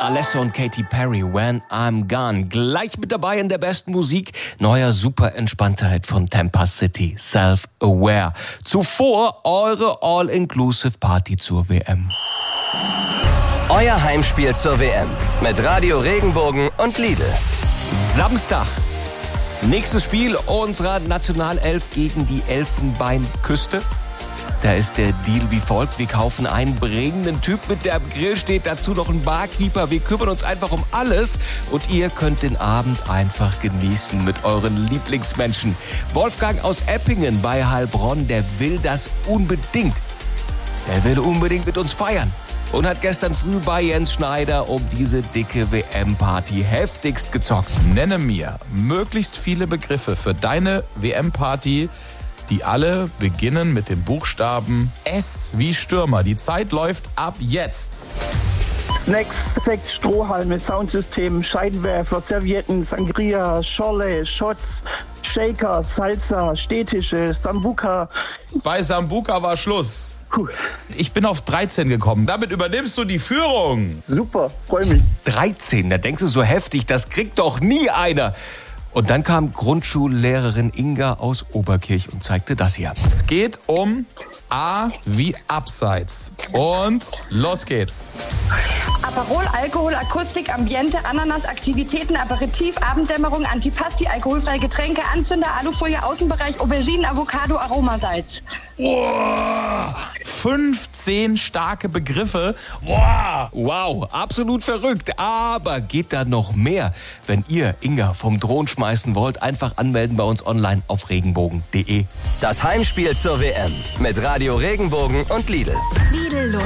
Alesso und Katy Perry, When I'm Gone. Gleich mit dabei in der besten Musik, neuer super entspannter Hit von Tampa City, Self-Aware. Zuvor eure All-Inclusive-Party zur WM. Euer Heimspiel zur WM mit Radio Regenbogen und Lidl. Samstag. Nächstes Spiel unserer Nationalelf gegen die Elfenbeinküste. Da ist der Deal wie folgt. Wir kaufen einen bringenden Typ mit, der am Grill steht. Dazu noch einen Barkeeper. Wir kümmern uns einfach um alles. Und ihr könnt den Abend einfach genießen mit euren Lieblingsmenschen. Wolfgang aus Eppingen bei Heilbronn, der will das unbedingt. Der will unbedingt mit uns feiern. Und hat gestern früh bei Jens Schneider um diese dicke WM-Party heftigst gezockt. Nenne mir möglichst viele Begriffe für deine WM-Party, die alle beginnen mit dem Buchstaben S wie Stürmer. Die Zeit läuft ab jetzt. Snacks, Sekt, Strohhalme, Soundsystem, Scheinwerfer, Servietten, Sangria, Scholle, Shots, Shaker, Salsa, Stehtische, Sambuca. Bei Sambuca war Schluss. Puh. Ich bin auf 13 gekommen. Damit übernimmst du die Führung. Super, freue mich. 13, da denkst du so heftig, das kriegt doch nie einer. Und dann kam Grundschullehrerin Inga aus Oberkirch und zeigte das hier. Es geht um A wie Abseits. Und los geht's. Aperol, Alkohol, Akustik, Ambiente, Ananas, Aktivitäten, Aperitif, Abenddämmerung, Antipasti, alkoholfreie Getränke, Anzünder, Alufolie, Außenbereich, Auberginen, Avocado, Aromasalz. Boah, 15 starke Begriffe. Boah. Wow, absolut verrückt. Aber geht da noch mehr? Wenn ihr Inga vom Thron schmeißen wollt, einfach anmelden bei uns online auf regenbogen.de. Das Heimspiel zur WM mit Radio Regenbogen und Lidl. Lidl